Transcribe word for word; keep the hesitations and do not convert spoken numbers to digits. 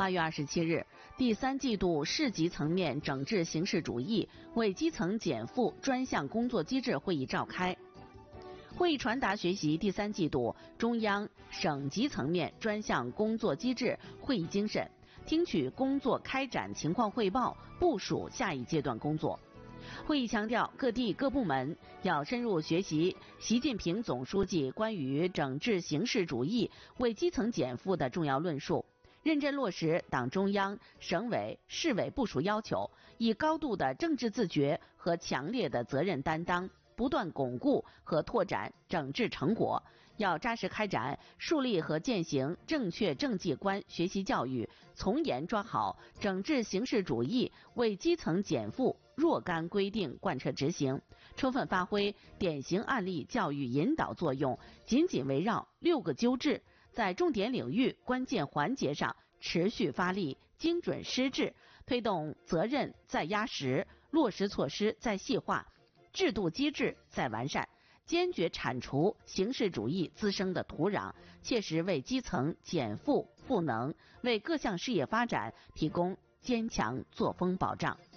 八月二十七日，第三季度市级层面整治形式主义、为基层减负专项工作机制会议召开。会议传达学习第三季度中央、省级层面专项工作机制会议精神，听取工作开展情况汇报，部署下一阶段工作。会议强调，各地各部门要深入学习习近平总书记关于整治形式主义、为基层减负的重要论述，认真落实党中央、省委、市委部署要求，以高度的政治自觉和强烈的责任担当，不断巩固和拓展整治成果。要扎实开展树立和践行正确政绩观学习教育，从严抓好整治形式主义、为基层减负若干规定贯彻执行，充分发挥典型案例教育引导作用，紧紧围绕六个纠治，在重点领域、关键环节上持续发力，精准施治，推动责任再压实，落实措施再细化，制度机制再完善，坚决铲除形式主义滋生的土壤，切实为基层减负赋能，为各项事业发展提供坚强作风保障。